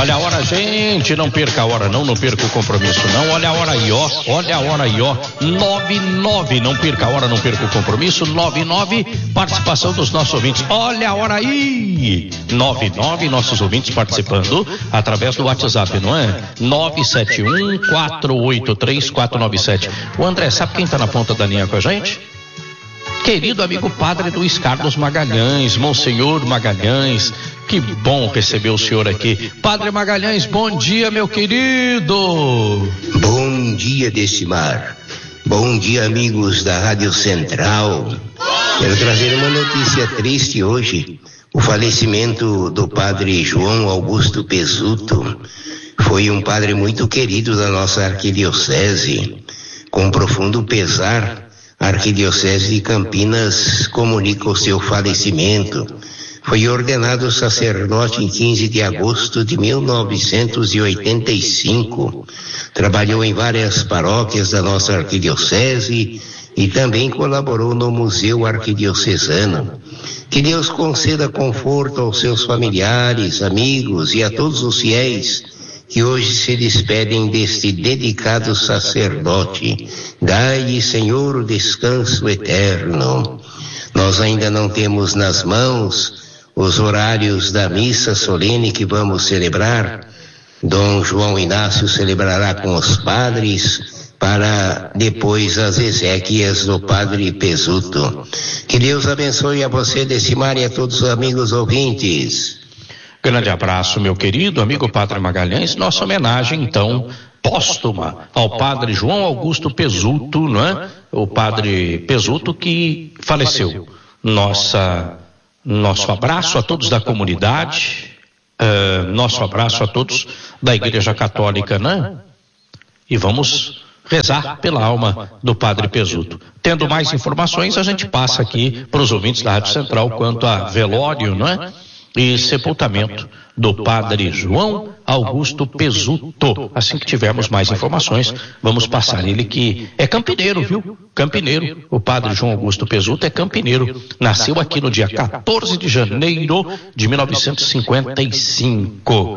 Olha a hora, gente, não perca a hora não perca o compromisso não, olha a hora aí, ó, 99, não perca a hora, não perca o compromisso, 99, participação dos nossos ouvintes, olha a hora aí, 99, nossos ouvintes participando através do WhatsApp, não é? 971-483-497. O André, sabe quem tá na ponta da linha com a gente? Querido amigo padre Luiz Carlos Magalhães, Monsenhor Magalhães, que bom receber o senhor aqui. Padre Magalhães, bom dia, meu querido. Bom dia, Decimar. Bom dia, amigos da Rádio Central. Quero trazer uma notícia triste hoje. O falecimento do padre João Augusto Pesuto. Foi um padre muito querido da nossa arquidiocese. Com profundo pesar, a Arquidiocese de Campinas comunica o seu falecimento. Foi ordenado sacerdote em 15 de agosto de 1985. Trabalhou em várias paróquias da nossa arquidiocese e também colaborou no Museu Arquidiocesano. Que Deus conceda conforto aos seus familiares, amigos e a todos os fiéis que hoje se despedem deste dedicado sacerdote. Dai-lhe, Senhor, o descanso eterno. Nós ainda não temos nas mãos os horários da missa solene que vamos celebrar. Dom João Inácio celebrará com os padres para depois as exéquias do padre Pesuto. Que Deus abençoe a você, Decimar, e a todos os amigos ouvintes. Grande abraço, meu querido amigo Padre Magalhães. Nossa homenagem, então, póstuma ao Padre João Augusto Pesuto, não é? O Padre Pesuto que faleceu. Nosso abraço a todos da comunidade, nosso abraço a todos da Igreja Católica, né? E vamos rezar pela alma do Padre Pesuto. Tendo mais informações, a gente passa aqui para os ouvintes da Rádio Central quanto a velório, não é? E sepultamento do Padre João Augusto Pesuto. Assim que tivermos mais informações, vamos passar. Ele que é campineiro, viu? Campineiro. O Padre João Augusto Pesuto é campineiro. Nasceu aqui no dia 14 de janeiro de 1955.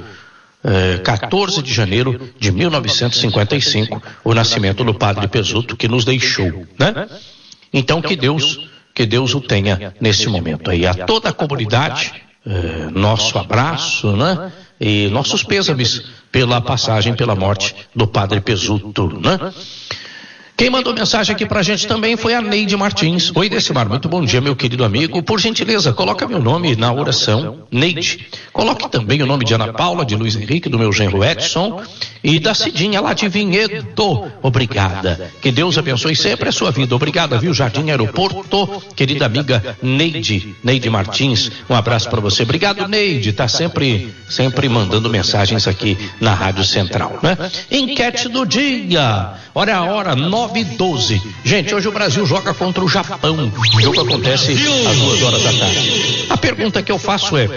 14 de janeiro de 1955, o nascimento do Padre Pesuto que nos deixou, né? Então que Deus o tenha nesse momento aí. A toda a comunidade, nosso abraço, né? E nossos pêsames pela passagem, pela morte do Padre Pesuto, né? Quem mandou mensagem aqui pra gente também foi a Neide Martins. Oi, Decimar, muito bom dia, meu querido amigo. Por gentileza, coloca meu nome na oração, Neide. Coloque também o nome de Ana Paula, de Luiz Henrique, do meu genro Edson e da Cidinha lá de Vinhedo. Obrigada. Que Deus abençoe sempre a sua vida. Obrigada, viu, Jardim Aeroporto, querida amiga Neide Martins. Um abraço para você. Obrigado, Neide. Tá sempre mandando mensagens aqui na Rádio Central, né? Enquete do dia. Olha a hora, 9h12. Gente, hoje o Brasil joga contra o Japão. O jogo acontece às 2h da tarde. A pergunta que eu faço é: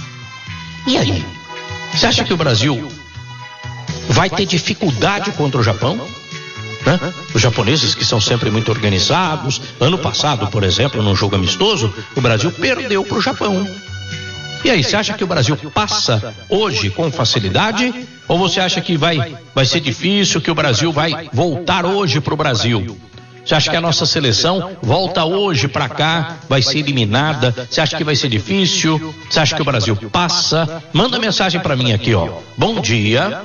e aí? Você acha que o Brasil vai ter dificuldade contra o Japão? Né? Os japoneses que são sempre muito organizados. Ano passado, por exemplo, num jogo amistoso, o Brasil perdeu para o Japão. E aí, você acha que o Brasil passa hoje com facilidade? Ou você acha que vai ser difícil, que o Brasil vai voltar hoje para o Brasil? Você acha que a nossa seleção volta hoje para cá, vai ser eliminada? Você acha que vai ser difícil? Você acha que o Brasil passa? Manda mensagem para mim aqui, ó. Bom dia.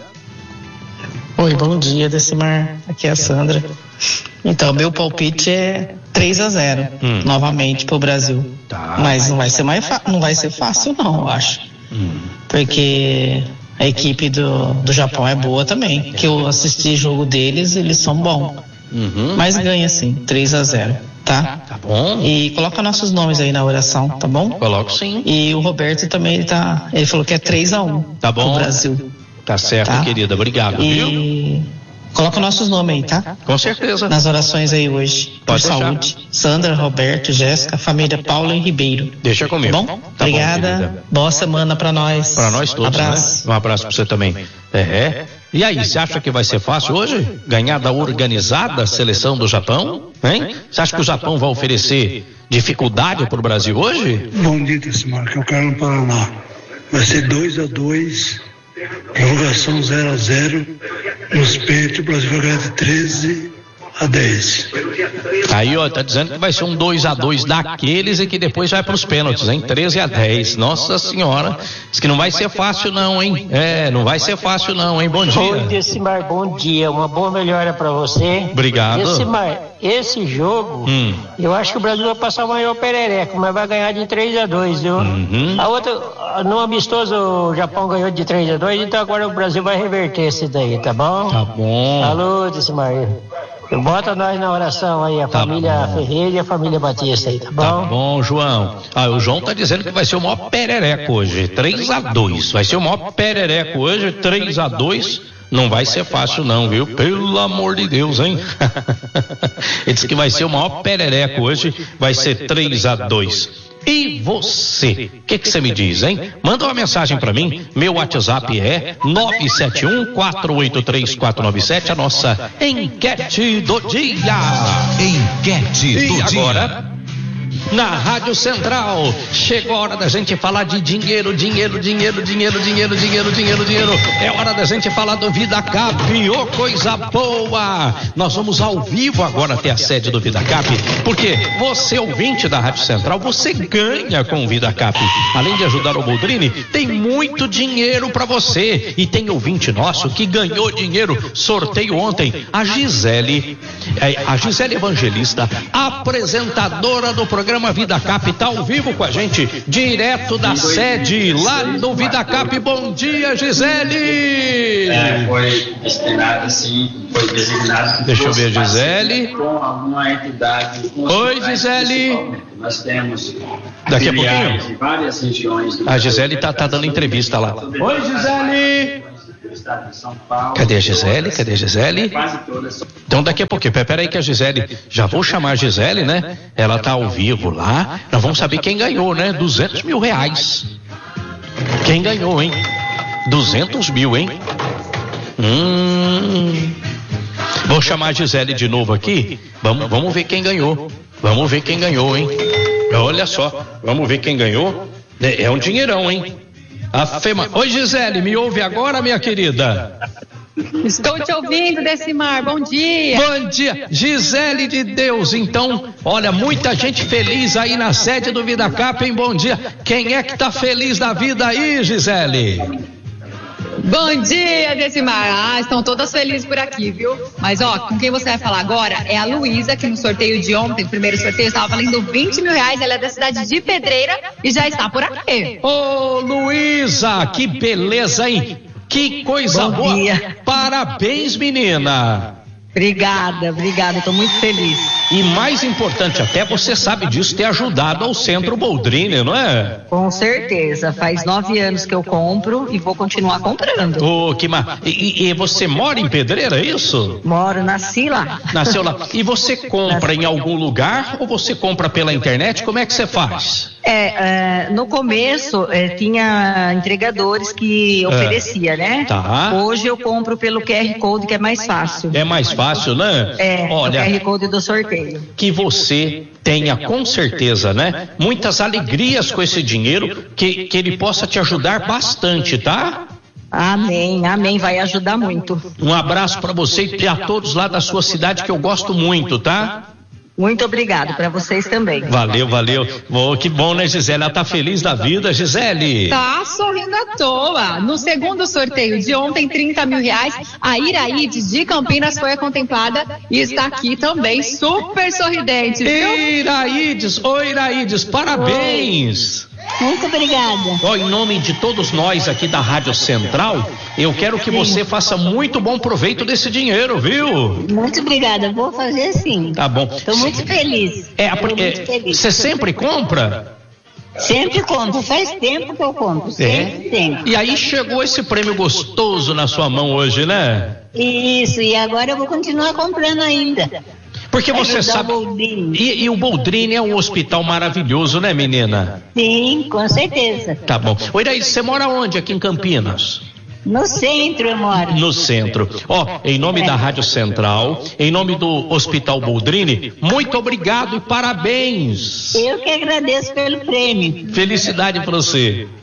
Oi, bom dia, Decimar. Aqui é a Sandra. Então, meu palpite é 3-0, novamente pro Brasil. Tá. Mas não vai ser fácil não, eu acho. Porque a equipe do Japão é boa também. Que eu assisti jogo deles, eles são bons. Mas ganha sim, 3-0, tá? Tá bom. E coloca nossos nomes aí na oração, tá bom? Coloco sim. E o Roberto também, ele falou que é 3-1 tá bom. pro Brasil. Tá certo, tá? Querida, obrigado, viu? Coloca nossos nomes aí, tá? Com certeza. Nas orações aí hoje. Pode por deixar. Saúde. Sandra, Roberto, Jéssica, família Paula e Ribeiro. Deixa comigo. Tá bom? Tá obrigada. Bom, boa semana pra nós. Pra nós todos, abraço. né? Um abraço pra você também. E aí, você acha que vai ser fácil hoje? Ganhar da organizada seleção do Japão? Hein? Você acha que o Japão vai oferecer dificuldade pro Brasil hoje? Bom dia, Decimar, que eu quero no Paraná. Vai ser 2-2 Prorrogação 0-0. Nos peitos, o Brasil vai ganhar de 13-10. Aí, ó, tá dizendo que vai ser um 2-2 daqueles e que depois vai pros pênaltis, hein? 13-10. Nossa senhora. Diz que não vai ser fácil não, hein? Não vai ser fácil não, hein? Bom dia. Oi, Decimar, bom dia. Uma boa melhora pra você. Obrigado. Decimar, esse jogo, eu acho que o Brasil vai passar o maior perereco, mas vai ganhar de 3-2, viu? A outra, no amistoso, o Japão ganhou de 3-2, então agora o Brasil vai reverter esse daí, tá bom? Tá bom. Alô, Decimar. Bota nós na oração aí, a família Ferreira e a família Batista aí, tá bom? Tá bom, João. O João tá dizendo que vai ser o maior perereco hoje, 3-2. Vai ser o maior perereco hoje, 3-2. Não vai ser fácil não, viu? Pelo amor de Deus, hein? Ele disse que vai ser o maior perereco hoje, vai ser 3-2. E você? O que você me diz, hein? Manda uma mensagem pra mim. Meu WhatsApp é 971-483-497, a nossa enquete do dia. Enquete do dia. E agora, na Rádio Central, chegou a hora da gente falar de dinheiro. É hora da gente falar do Vida Cap, coisa boa. Nós vamos ao vivo agora até a sede do Vida Cap, porque você, ouvinte da Rádio Central, você ganha com o Vida Cap. Além de ajudar o Boldrini, tem muito dinheiro pra você. E tem ouvinte nosso que ganhou dinheiro. Sorteio ontem, a Gisele Evangelista, apresentadora do programa Vida Cap, tá ao vivo com a gente, direto da sede lá do Vida Cap. Bom dia, Gisele! Foi destinado Deixa eu ver, Gisele. Com alguma entidade. Oi, Gisele. Nós temos daqui a pouquinho de várias regiões do a Gisele tá dando entrevista lá. Oi, Gisele. Cadê a Gisele? Então daqui a pouquinho, peraí que a Gisele, já vou chamar a Gisele, né? Ela tá ao vivo lá, nós vamos saber quem ganhou, né? 200 mil reais. Quem ganhou, hein? 200 mil, hein? Vou chamar a Gisele de novo aqui, vamos ver quem ganhou. Vamos ver quem ganhou, hein? Olha só, vamos ver quem ganhou. É um dinheirão, hein? Oi, Gisele, me ouve agora, minha querida? Estou te ouvindo, Decimar, bom dia. Bom dia, Gisele de Deus. Então, olha, muita gente feliz aí na sede do Vida Cap, hein? Bom dia. Quem é que tá feliz da vida aí, Gisele? Bom dia, Decimar. Estão todas felizes por aqui, viu? Mas, com quem você vai falar agora é a Luísa, que no sorteio de ontem, no primeiro sorteio, estava valendo 20 mil reais. Ela é da cidade de Pedreira e já está por aqui. Ô, Luísa, que beleza, hein? Que coisa boa. Bom dia. Parabéns, menina. Obrigada, estou muito feliz. E mais importante até, você sabe disso, ter ajudado ao Centro Boldrini, não é? Com certeza, faz 9 anos que eu compro e vou continuar comprando. E você mora em Pedreira, é isso? Moro, nasci lá. Nasceu lá. E você compra em algum lugar ou você compra pela internet? Como é que você faz? No começo tinha entregadores que oferecia, né? Tá. Hoje eu compro pelo QR Code, que é mais fácil. É mais fácil, né? Olha, o QR Code do sorteio. Que você tenha com certeza, né? Muitas alegrias com esse dinheiro, que ele possa te ajudar bastante, tá? Amém, vai ajudar muito. Um abraço para você e a todos lá da sua cidade, que eu gosto muito, tá? Muito obrigado, para vocês também. Valeu. Que bom, né, Gisele? Ela tá feliz da vida, Gisele? Tá sorrindo à toa. No segundo sorteio de ontem, 30 mil reais, a Iraídes de Campinas foi a contemplada e está aqui também, super sorridente, viu? Iraídes, parabéns! Oi. Muito obrigada. Em nome de todos nós aqui da Rádio Central, eu quero que você faça muito bom proveito desse dinheiro, viu? Muito obrigada, vou fazer sim. Tá bom. Estou muito feliz. Você sempre compra? Sempre compro, faz tempo que eu compro, sempre tempo. E aí chegou esse prêmio gostoso na sua mão hoje, né? Isso, e agora eu vou continuar comprando ainda. Porque você sabe. E o Boldrini é um hospital maravilhoso, né, menina? Sim, com certeza. Tá bom. Oi, daí, você mora onde aqui em Campinas? No centro eu moro. No centro. Em nome da Rádio Central, em nome do Hospital Boldrini, muito obrigado e parabéns. Eu que agradeço pelo prêmio. Felicidade pra você.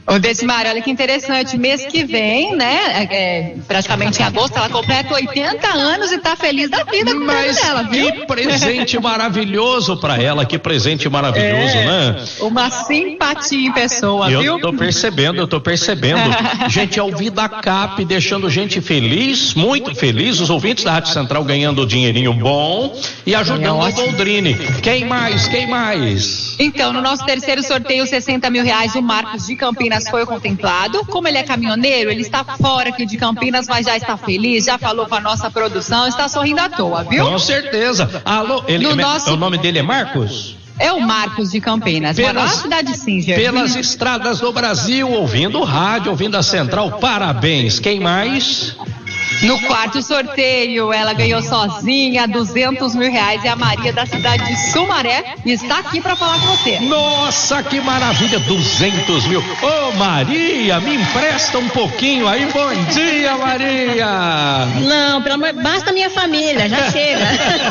Ô, Desimar, olha que interessante, mês que vem, né, praticamente em agosto, ela completa 80 anos e tá feliz da vida com o prêmio dela, viu? Que presente maravilhoso pra ela, que presente maravilhoso, né? Uma simpatia em pessoa, viu? Eu tô percebendo. Gente, é o Vida Cap deixando gente feliz, muito feliz, os ouvintes da Rádio Central ganhando dinheirinho bom e ajudando o Boldrini. Quem mais? Então, no nosso terceiro sorteio, 60 mil reais, o Marcos de Campinas foi contemplado. Como ele é caminhoneiro, ele está fora aqui de Campinas, mas já está feliz, já falou com a nossa produção, está sorrindo à toa, viu? Com certeza. Alô, o nome dele é Marcos? É o Marcos de Campinas, na cidade de Singer. Pelas estradas do Brasil, ouvindo rádio, ouvindo a Central, parabéns. Quem mais? No quarto sorteio, ela ganhou sozinha 200 mil reais. É a Maria da cidade de Sumaré e está aqui para falar com você. Nossa, que maravilha, 200 mil. Ô, Maria, me empresta um pouquinho aí. Bom dia, Maria. Não, pelo amor, basta minha família, já chega.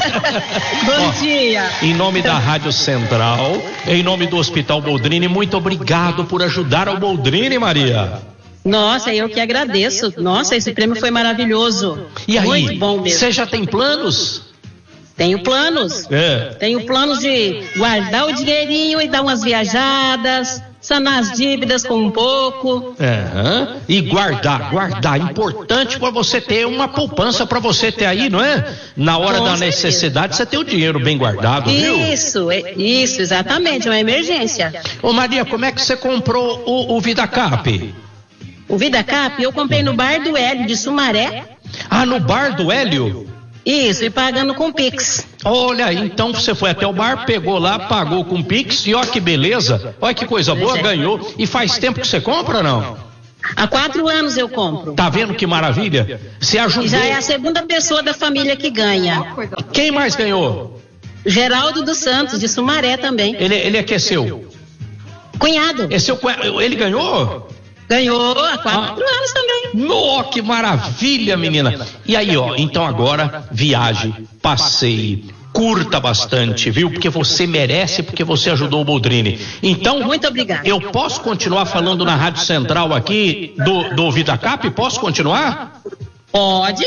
Bom dia. Em nome da Rádio Central, em nome do Hospital Boldrini, muito obrigado por ajudar o Boldrini, Maria. Nossa, eu que agradeço. Nossa, esse prêmio foi maravilhoso. E aí, muito bom mesmo. Você já tem planos? Tenho planos. Tenho planos de guardar o dinheirinho e dar umas viajadas, sanar as dívidas com um pouco. E guardar. Importante para você ter uma poupança para você ter aí, não é? Na hora da necessidade, você ter o dinheiro bem guardado, viu? Isso, exatamente, uma emergência. Ô, Maria, como é que você comprou o Vida Cap? O Vida Cap eu comprei no Bar do Hélio de Sumaré. Ah, no Bar do Hélio? Isso, e pagando com Pix. Olha, então você foi até o bar, pegou lá, pagou com Pix e olha que beleza, olha que coisa boa, ganhou. E faz tempo que você compra ou não? Há 4 anos eu compro. Tá vendo que maravilha? Você ajudou. Já é a segunda pessoa da família que ganha. Quem mais ganhou? Geraldo dos Santos, de Sumaré também. Ele é que é seu? Cunhado. É seu cunhado, ele ganhou? Ganhou há 4 anos também. Nossa, que maravilha, menina. E aí, então agora viaje, passeie, curta bastante, viu? Porque você merece, porque você ajudou o Boldrini. Então, muito obrigada. Eu posso continuar falando na Rádio Central aqui do Vida Cap? Posso continuar? Pode.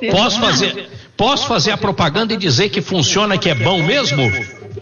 Posso fazer a propaganda e dizer que funciona, que é bom mesmo?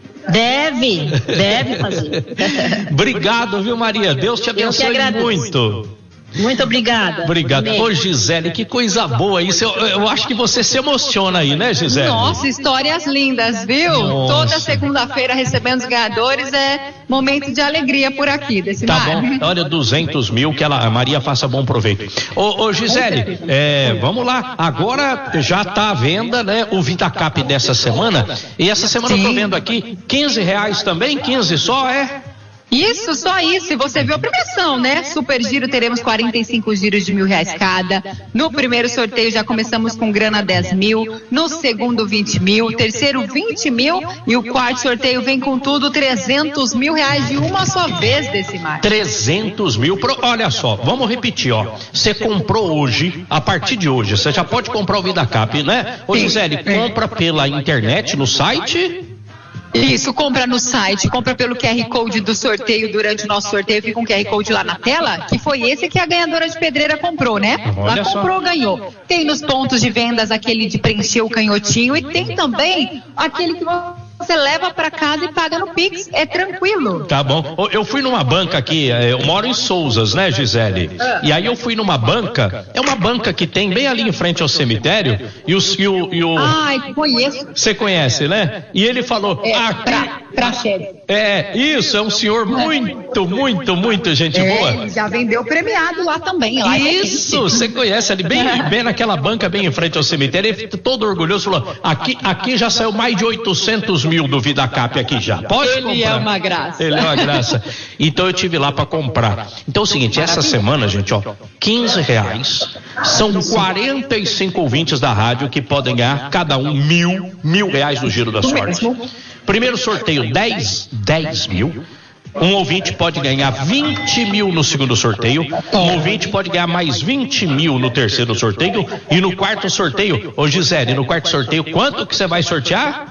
Deve fazer. Obrigado, viu, Maria? Deus te abençoe muito. Muito obrigada. Obrigado. Ô, Gisele, que coisa boa isso. Eu acho que você se emociona aí, né, Gisele? Nossa, histórias lindas, viu? Nossa. Toda segunda-feira recebendo os ganhadores é momento de alegria por aqui, desse Tá mar. bom. Olha, 200 mil, que a Maria faça bom proveito. Ô, Gisele, vamos lá. Agora já tá à venda, né, o Vida Cap dessa semana. E essa semana eu tô vendo aqui, R$15 também? 15 só, é? Isso, só isso. E você viu a premiação, né? Super giro, teremos 45 giros de R$1.000 cada. No primeiro sorteio já começamos com grana 10 mil. No segundo 20 mil. Terceiro 20 mil. E o quarto sorteio vem com tudo 300 mil reais de uma só vez, desse mar. 300 mil. Olha só, vamos repetir, ó. Você comprou hoje, a partir de hoje, você já pode comprar o Vida Cap, né? Ô, Gisele, compra pela internet, no site? Isso, compra no site, compra pelo QR Code do sorteio. Durante o nosso sorteio fica um QR Code lá na tela, que foi esse que a ganhadora de pedreira comprou, né? Olha Ela comprou, ganhou. Tem nos pontos de vendas aquele de preencher o canhotinho e tem também aquele que você leva pra casa e paga no Pix, é tranquilo. Tá bom. Eu fui numa banca aqui, eu moro em Souzas, né, Gisele? E aí eu fui numa banca, é uma banca que tem bem ali em frente ao cemitério, e o... Ai, conheço. Você conhece, né? E ele falou... Isso, é um senhor muito gente boa. Ele já vendeu premiado lá também. Lá isso, você conhece ali, bem naquela banca, bem em frente ao cemitério, ele todo orgulhoso, falou, aqui já saiu mais de 800 mil do Vida Cap aqui já. Pode comprar. Ele é uma graça. Ele é uma graça. Então eu tive lá para comprar. Então é o seguinte, essa semana, gente, ó, R$15, são 45 ouvintes da rádio que podem ganhar cada um mil reais no Giro da Sorte. Primeiro sorteio, 10 mil. Um ouvinte pode ganhar 20 mil no segundo sorteio. Um ouvinte pode ganhar mais 20 mil no terceiro sorteio. E no quarto sorteio, ô Gisele, no quarto sorteio, quanto que você vai sortear?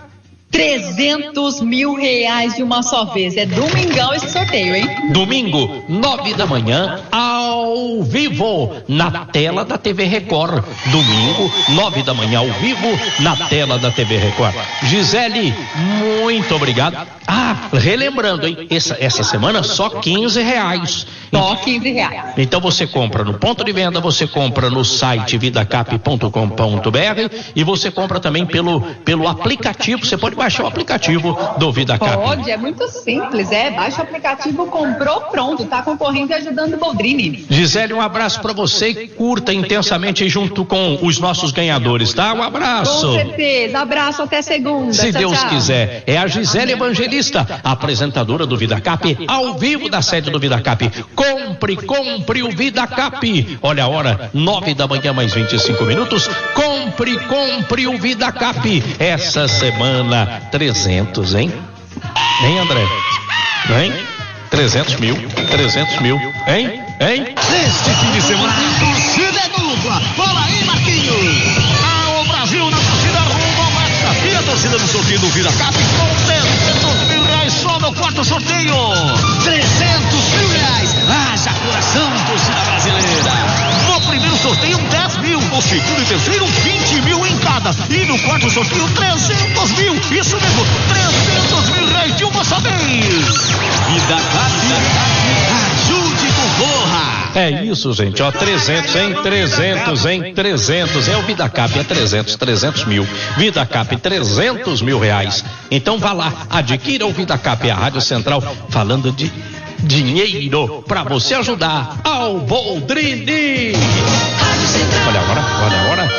R$300 mil de uma só vez. É domingão esse sorteio, hein? Domingo, 9 da manhã, ao vivo, na tela da TV Record. Domingo, 9 da manhã, ao vivo, na tela da TV Record. Gisele, muito obrigado. Relembrando, hein? Essa semana só R$15. Só R$15. Então você compra no ponto de venda, você compra no site vidacap.com.br e você compra também pelo aplicativo. Você pode baixar o aplicativo do VidaCap. Pode, é muito simples, baixa o aplicativo, comprou, pronto, tá concorrendo e ajudando o Boldrini. Gisele, um abraço pra você e curta intensamente junto com os nossos ganhadores, tá? Um abraço. Com certeza, abraço até segunda. Se tchau, Deus tchau. quiser. É a Gisele Evangelista, apresentadora do VidaCap, ao vivo da sede do VidaCap. Compre o VidaCap. Olha a hora, 9 da manhã mais 25 minutos. Compre o VidaCap. Essa semana, 300, hein? Hein, André? Hein? 300 mil, hein? Neste fim de semana, a torcida é dupla. Fala aí, Marquinhos. O Brasil na torcida rumo ao Hexa. E a torcida no sorteio do VidaCap com R$300 mil só no quarto sorteio. R$300 mil. Haja coração, torcida brasileira. No primeiro sorteio, 10 mil. No segundo e terceiro, 20 mil em cada. E no quarto sorteio, 300 mil. Isso mesmo, R$300 mil de uma só vez. VidaCap, ajude, concorra. É isso, gente, ó, 300, hein? 300. É o VidaCap, é 300 mil. VidaCap, R$300 mil. Então vá lá, adquira o VidaCap, a Rádio Central, falando de dinheiro pra você ajudar ao Boldrini. Olha a hora,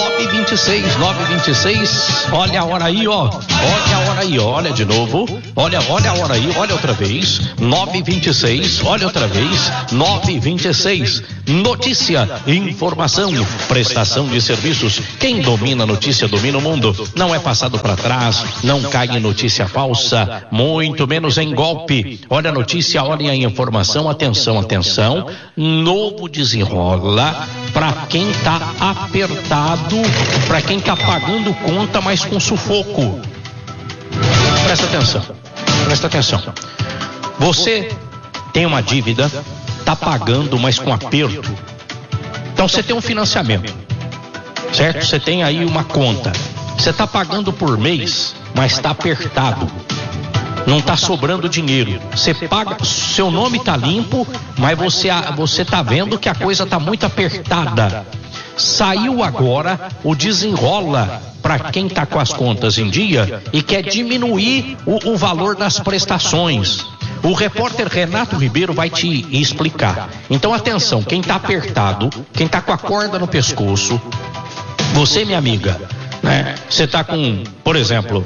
9h26. Olha a hora aí, ó. Olha de novo. Olha a hora aí, olha outra vez. 9h26, olha outra vez. 9h26. Notícia, informação, prestação de serviços. Quem domina a notícia domina o mundo. Não é passado para trás, não cai em notícia falsa, muito menos em golpe. Olha a notícia, olha a informação. Atenção. Novo desenrola para quem tá apertado, para quem tá pagando conta, mas com sufoco. Presta atenção. Você tem uma dívida, tá pagando, mas com aperto. Então você tem um financiamento, certo? Você tem aí uma conta. Você tá pagando por mês, mas tá apertado. Não tá sobrando dinheiro. Você paga, seu nome tá limpo, mas você tá vendo que a coisa tá muito apertada. Saiu agora o desenrola para quem tá com as contas em dia e quer diminuir o valor das prestações. O repórter Renato Ribeiro vai te explicar. Então atenção, quem tá apertado, quem tá com a corda no pescoço, você, minha amiga, né? Você tá com, por exemplo,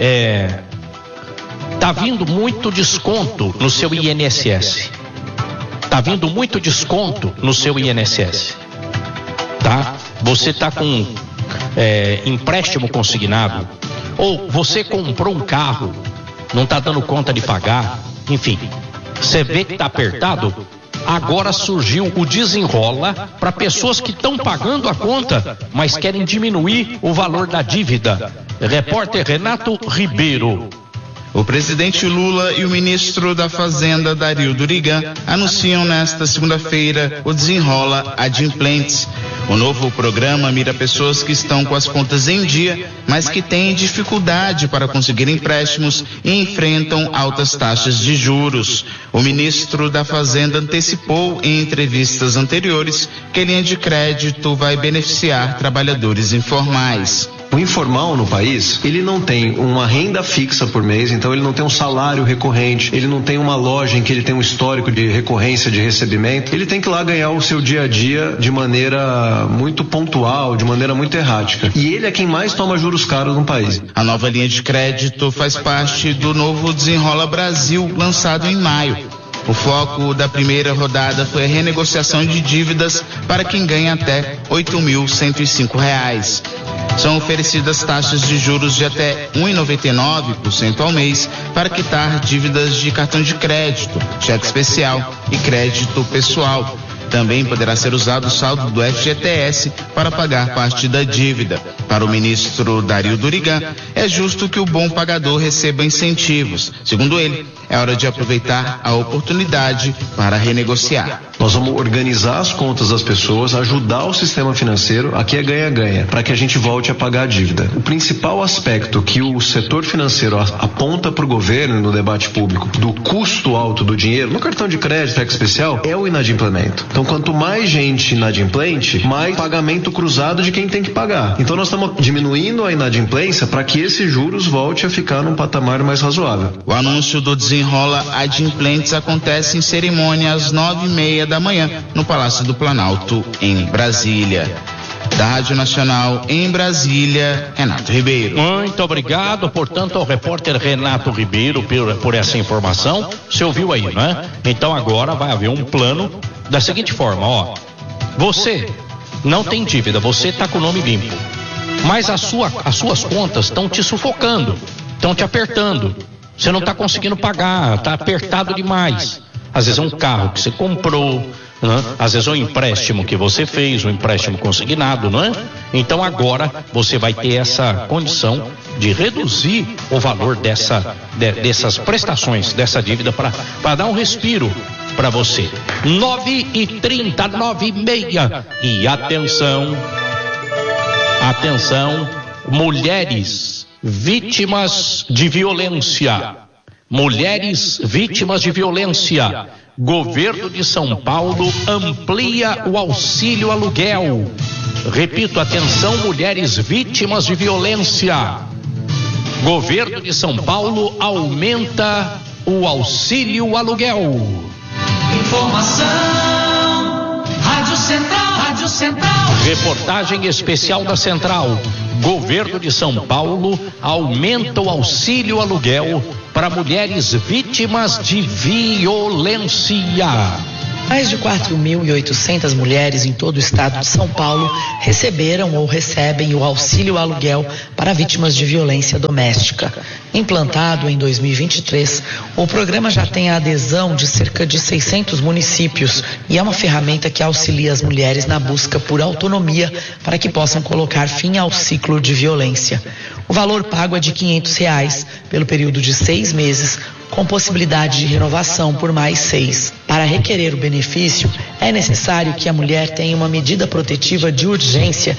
tá vindo muito desconto no seu INSS. Tá? Você tá com empréstimo consignado, ou você comprou um carro, não tá dando conta de pagar, enfim, você vê que tá apertado. Agora surgiu o desenrola para pessoas que estão pagando a conta, mas querem diminuir o valor da dívida. Repórter Renato Ribeiro. O presidente Lula e o ministro da Fazenda, Dario Durigan, anunciam nesta segunda-feira o Desenrola Adimplentes. O novo programa mira pessoas que estão com as contas em dia, mas que têm dificuldade para conseguir empréstimos e enfrentam altas taxas de juros. O ministro da Fazenda antecipou em entrevistas anteriores que a linha de crédito vai beneficiar trabalhadores informais. O informal no país, ele não tem uma renda fixa por mês, então ele não tem um salário recorrente, ele não tem uma loja em que ele tem um histórico de recorrência de recebimento, ele tem que ir lá ganhar o seu dia a dia de maneira muito pontual, de maneira muito errática. E ele é quem mais toma juros caros no país. A nova linha de crédito faz parte do novo Desenrola Brasil, lançado em maio. O foco da primeira rodada foi a renegociação de dívidas para quem ganha até R$ 8.105. São oferecidas taxas de juros de até 1,99% ao mês para quitar dívidas de cartão de crédito, cheque especial e crédito pessoal. Também poderá ser usado o saldo do FGTS para pagar parte da dívida. Para o ministro Dario Durigan, é justo que o bom pagador receba incentivos. Segundo ele, é hora de aproveitar a oportunidade para renegociar. Nós vamos organizar as contas das pessoas, ajudar o sistema financeiro, aqui é ganha-ganha, para que a gente volte a pagar a dívida. O principal aspecto que o setor financeiro aponta para o governo no debate público do custo alto do dinheiro, no cartão de crédito especial, é o inadimplemento. Então, quanto mais gente inadimplente, mais pagamento cruzado de quem tem que pagar. Então, nós estamos diminuindo a inadimplência para que esses juros volte a ficar num patamar mais razoável. O anúncio do Desenrola Adimplentes acontece em cerimônia às 9h30 da manhã no Palácio do Planalto, em Brasília. Da Rádio Nacional em Brasília, Renato Ribeiro. Muito obrigado, portanto, ao repórter Renato Ribeiro por essa informação. Você ouviu aí, né? Então agora vai haver um plano da seguinte forma, ó. Você não tem dívida, você está com o nome limpo, mas as suas contas estão te sufocando, estão te apertando. Você não está conseguindo pagar, está apertado demais. Às vezes é um carro que você comprou, né? Às vezes é um empréstimo que você fez, um empréstimo consignado, não é? Então agora você vai ter essa condição de reduzir o valor dessas prestações, dessa dívida, para dar um respiro para você. 9h30, 9h30. E atenção, mulheres vítimas de violência. Mulheres vítimas de violência. Governo de São Paulo amplia o auxílio aluguel. Repito, atenção, mulheres vítimas de violência. Governo de São Paulo aumenta o auxílio aluguel. Informação, Rádio Central. Reportagem especial da Central. Governo de São Paulo aumenta o auxílio aluguel para mulheres vítimas de violência. Mais de 4.800 mulheres em todo o estado de São Paulo receberam ou recebem o auxílio aluguel para vítimas de violência doméstica. Implantado em 2023, o programa já tem a adesão de cerca de 600 municípios e é uma ferramenta que auxilia as mulheres na busca por autonomia para que possam colocar fim ao ciclo de violência. O valor pago é de R$500 pelo período de 6 meses, com possibilidade de renovação por mais 6. Para requerer o benefício, é necessário que a mulher tenha uma medida protetiva de urgência